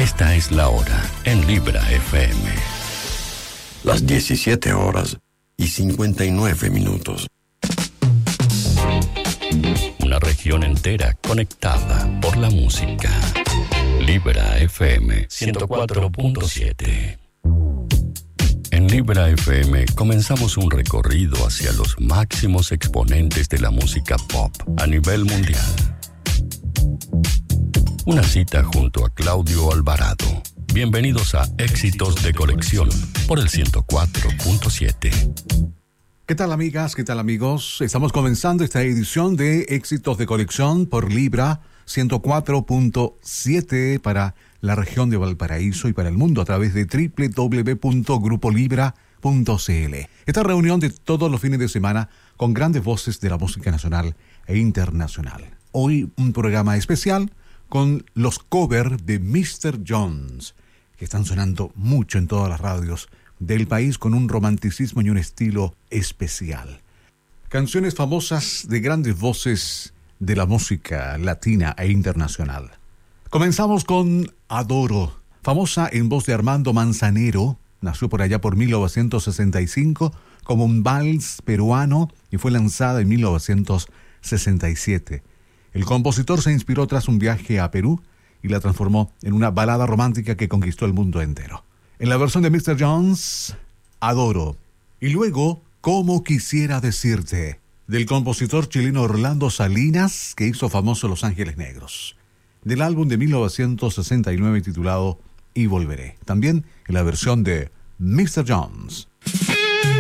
Esta es la hora en Libra FM. Las 17:59. Una región entera conectada por la música. Libra FM 104.7. En Libra FM comenzamos un recorrido hacia los máximos exponentes de la música pop a nivel mundial. Una cita junto a Claudio Alvarado. Bienvenidos a Éxitos de Colección por el 104.7. ¿Qué tal, amigas? ¿Qué tal, amigos? Estamos comenzando esta edición de Éxitos de Colección por Libra 104.7 para la región de Valparaíso y para el mundo a través de www.grupolibra.cl. Esta reunión de todos los fines de semana con grandes voces de la música nacional e internacional. Hoy un programa especial con los covers de Mr. Jones, que están sonando mucho en todas las radios del país con un romanticismo y un estilo especial. Canciones famosas de grandes voces de la música latina e internacional. Comenzamos con Adoro, famosa en voz de Armando Manzanero. Nació por allá por 1965 como un vals peruano y fue lanzada en 1967. El compositor se inspiró tras un viaje a Perú y la transformó en una balada romántica que conquistó el mundo entero. En la versión de Mr. Jones, Adoro. Y luego, Como quisiera decirte, del compositor chileno Orlando Salinas, que hizo famoso Los Ángeles Negros. Del álbum de 1969 titulado Y Volveré. También en la versión de Mr. Jones.